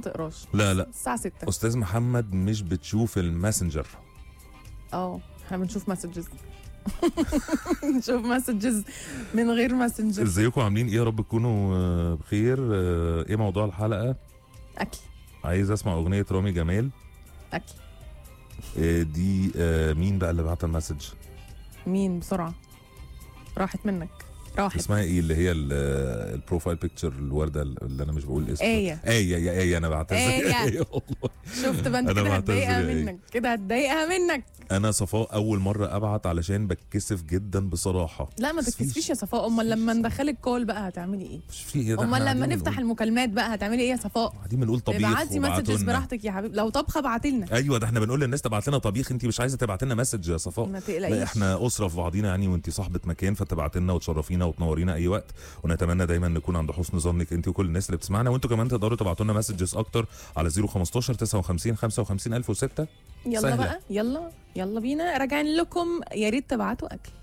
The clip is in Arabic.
تقراش. لا لا الساعه 6. استاذ محمد مش بتشوف الماسنجر. احنا بنشوف مسجز. نشوف مسجز من غير ماسنجر. ازيكم عاملين ايه؟ يا رب تكونوا بخير. ايه موضوع الحلقه؟ اكل. عايز اسمع اغنيه رامي جمال. اكل. دي مين بقى اللي بعت المسج؟ مين بسرعه؟ راحت منك. راحت. اسمها ايه اللي هي البروفايل بيكتشر الورده اللي انا مش بقول اسمها؟ ايه يا ايه انا بعتذر. ايه والله. شفت بقى انت كده هتضايقها منك، كده هتضايقها منك. انا صفاء اول مره ابعت علشان بتكسف جدا بصراحه. لا ما تتكسفيش يا صفاء. امال لما ندخلك كول بقى هتعملي ايه؟ امال لما نفتح المكالمات بقى هتعملي ايه يا صفاء؟ قاعدين بنقول طبيخ. ابعتي مسجز براحتك يا حبيبي. لو طبخه ابعتي لنا. ايوه ده احنا بنقول للناس تبعت لنا طبيخ، انت مش عايزه تبعت لنا مسج يا صفاء. ما تقلقيش. احنا اسره في بعضينا يعني، وانت صاحبه مكان فتبعت لنا وتشرفينا وتنورينا اي وقت، ونتمنى دايما نكون عند حسن ظنك انت وكل الناس اللي بتسمعنا. وانتوا كمان تقدروا تبعتوا لنا مسجز اكتر على 015 59 55 1006. يلا سهلة. بقى يلا بينا راجعين لكم. يا ريت تبعتوا اكل.